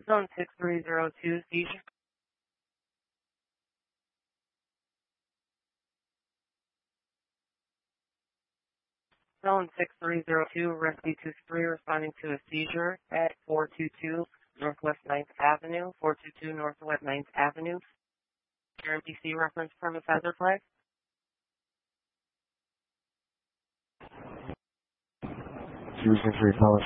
Zone 6302, seizure. Zone 6302, Rescue 23, responding to a seizure at 422 Northwest 9th Avenue, 422 Northwest 9th Avenue. Your MPC reference premise hazard flag. 263, follow